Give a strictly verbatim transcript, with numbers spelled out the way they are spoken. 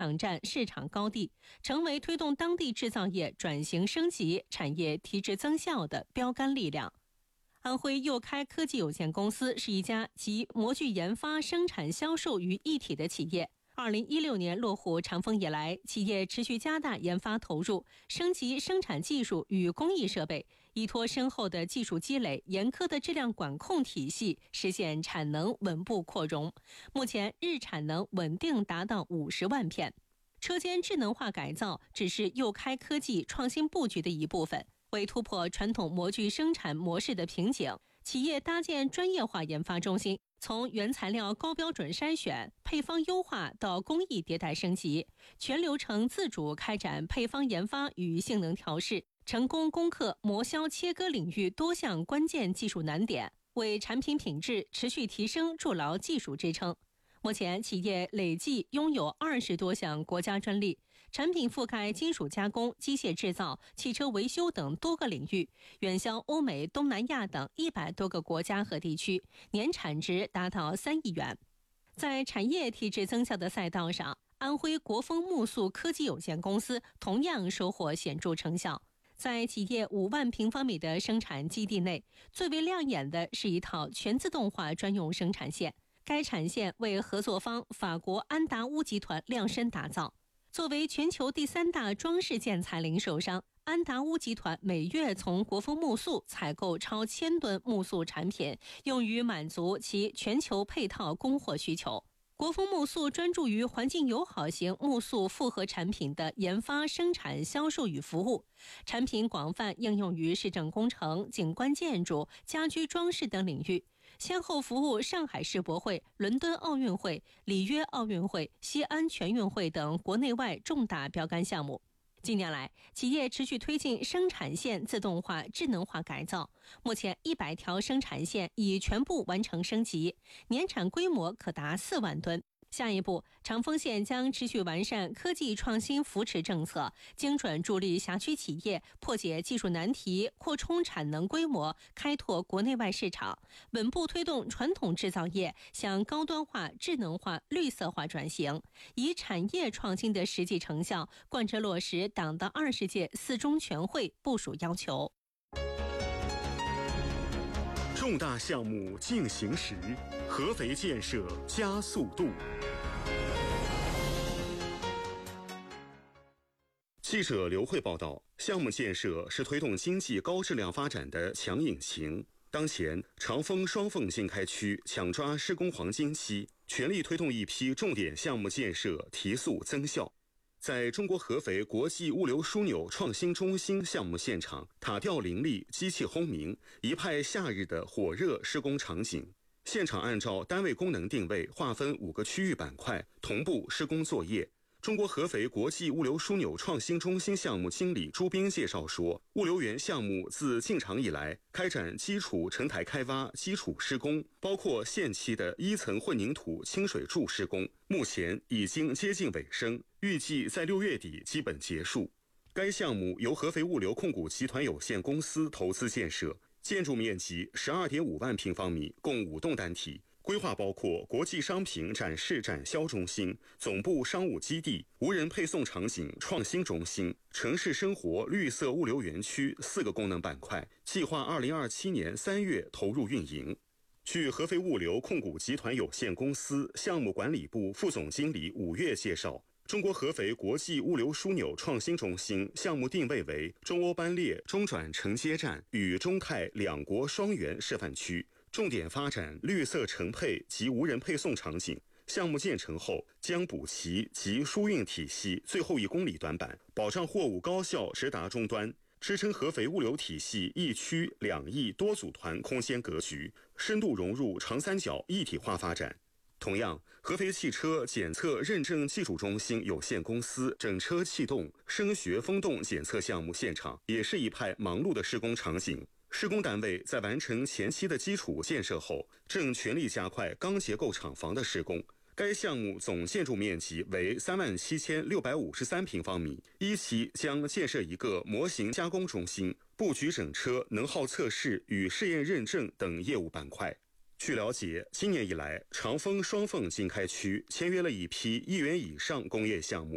抢占市场高地，成为推动当地制造业转型升级、产业提质增效的标杆力量。安徽佑开科技有限公司是一家集模具研发、生产、销售于一体的企业。二零一六年落户长丰以来，企业持续加大研发投入，升级生产技术与工艺设备，依托深厚的技术积累、严苛的质量管控体系，实现产能稳步扩容。目前日产能稳定达到五十万片。车间智能化改造只是佑开科技创新布局的一部分。为突破传统模具生产模式的瓶颈，企业搭建专业化研发中心，从原材料高标准筛选、配方优化到工艺迭代升级，全流程自主开展配方研发与性能调试，成功攻克磨削切割领域多项关键技术难点，为产品品质持续提升筑牢技术支撑。目前，企业累计拥有二十多项国家专利，产品覆盖金属加工、机械制造、汽车维修等多个领域，远销欧美、东南亚等一百多个国家和地区，年产值达到三亿元。在产业提质增效的赛道上，安徽国风木塑科技有限公司同样收获显著成效。在企业五万平方米的生产基地内，最为亮眼的是一套全自动化专用生产线。该产线为合作方法国安达乌集团量身打造。作为全球第三大装饰建材零售商，安达乌集团每月从国风木塑采购超千吨木塑产品，用于满足其全球配套供货需求。国风木塑专注于环境友好型木塑复合产品的研发、生产、销售与服务，产品广泛应用于市政工程、景观建筑、家居装饰等领域，先后服务上海世博会、伦敦奥运会、里约奥运会、西安全运会等国内外重大标杆项目。近年来，企业持续推进生产线自动化、智能化改造，目前一百条生产线已全部完成升级，年产规模可达四万吨。下一步，长丰县将持续完善科技创新扶持政策，精准助力辖区企业破解技术难题，扩充产能规模，开拓国内外市场，稳步推动传统制造业向高端化、智能化、绿色化转型，以产业创新的实际成效贯彻落实党的二十届四中全会部署要求。 重大项目进行时，合肥建设加速度。记者刘慧报道，项目建设是推动经济高质量发展的强引擎。当前，长丰双凤经开区抢抓施工黄金期，全力推动一批重点项目建设提速增效。在中国合肥国际物流枢纽创新中心项目现场，塔吊林立，机器轰鸣，一派夏日的火热施工场景。现场按照单位功能定位划分五个区域板块，同步施工作业。中国合肥国际物流枢纽创新中心项目经理朱斌介绍说，物流园项目自进场以来，开展基础成台开挖基础施工，包括现期的一层混凝土清水柱施工，目前已经接近尾声，预计在六月底基本结束。该项目由合肥物流控股集团有限公司投资建设，建筑面积 十二点五万平方米，共五栋单体。规划包括国际商品展示展销中心、总部商务基地、无人配送场景创新中心、城市生活绿色物流园区四个功能板块，计划二零二七年三月投入运营。据合肥物流控股集团有限公司项目管理部副总经理武月介绍，中国合肥国际物流枢纽创新中心项目定位为中欧班列中转承接站与中泰两国双园示范区，重点发展绿色承配及无人配送场景。项目建成后，将补齐及输运体系最后一公里短板，保障货物高效直达终端，支撑合肥物流体系一区两翼多组团空间格局，深度融入长三角一体化发展。同样，合肥汽车检测认证技术中心有限公司整车气动声学风洞检测项目现场，也是一派忙碌的施工场景。施工单位在完成前期的基础建设后，正全力加快钢结构厂房的施工。该项目总建筑面积为三万七千六百五十三平方米，一期将建设一个模型加工中心，布局整车能耗测试与试验认证等业务板块。据了解，今年以来，长丰双凤经开区签约了一批一元以上工业项目。